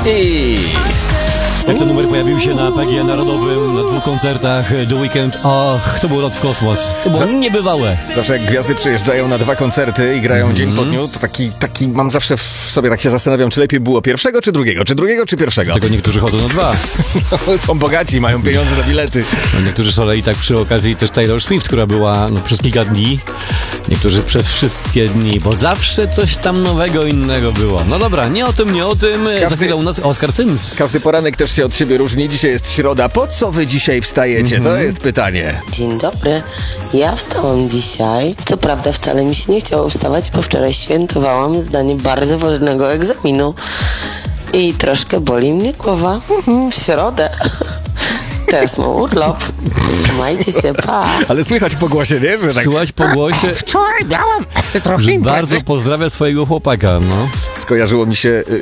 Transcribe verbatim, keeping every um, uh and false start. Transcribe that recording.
Britney. Jak ten numer pojawił się na P G Narodowym, na dwóch koncertach The Weekend, ach, to był lot w kosmos. To było niebywałe. Zawsze jak gwiazdy przyjeżdżają na dwa koncerty i grają mm-hmm. dzień po dniu, to taki, taki mam zawsze w sobie, tak się zastanawiam, czy lepiej było pierwszego, czy drugiego, czy drugiego, czy pierwszego. Tylko niektórzy chodzą na dwa. No, są bogaci, mają pieniądze na bilety. No, niektórzy z kolei tak przy okazji też Taylor Swift, która była no, przez kilka dni. Niektórzy przez wszystkie dni, bo zawsze coś tam nowego, innego było. No dobra, nie o tym, nie o tym. Każdy, Za chwilę u nas Oskar Cyms. Każdy poranek też się od siebie różni. Dzisiaj jest środa. Po co wy dzisiaj wstajecie? Mm-hmm. To jest pytanie. Dzień dobry. Ja wstałam dzisiaj. Co prawda wcale mi się nie chciało wstawać, bo wczoraj świętowałam zdanie bardzo ważnego egzaminu. I troszkę boli mnie głowa. W środę. Teraz mam urlop. Trzymajcie się, pa. Ale słychać po głosie, nie? Że tak... Słychać po głosie, Wczoraj miałam trochę że imprezy. bardzo pozdrawia swojego chłopaka, no. Skojarzyło mi się